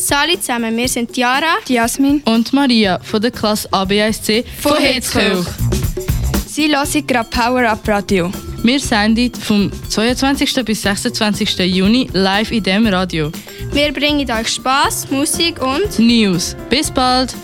Sali zusammen, wir sind Jara, Jasmin und Maria von der Klasse ABSC von Hetzkirch. Sie hören gerade Power Up Radio. Wir senden vom 22. bis 26. Juni live in diesem Radio. Wir bringen euch Spass, Musik und News. Bis bald!